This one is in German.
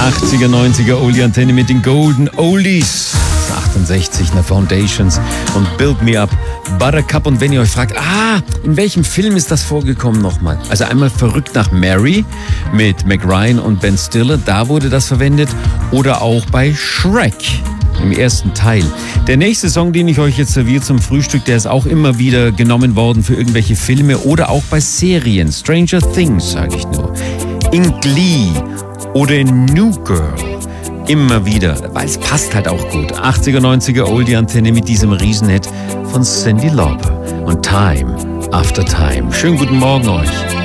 80er, 90er Oldie-Antenne mit den Golden Oldies. 68 nach Foundations und Build Me Up, Buttercup. Und wenn ihr euch fragt, in welchem Film ist das vorgekommen nochmal? Also einmal Verrückt nach Mary mit Meg Ryan und Ben Stiller, da wurde das verwendet. Oder auch bei Shrek im ersten Teil. Der nächste Song, den ich euch jetzt serviere zum Frühstück, der ist auch immer wieder genommen worden für irgendwelche Filme oder auch bei Serien. Stranger Things, sage ich nur. In Glee oder in New Girl. Immer wieder, weil es passt halt auch gut. 80er, 90er Oldie-Antenne mit diesem Riesenhit von Cyndi Lauper und Time After Time. Schönen guten Morgen euch.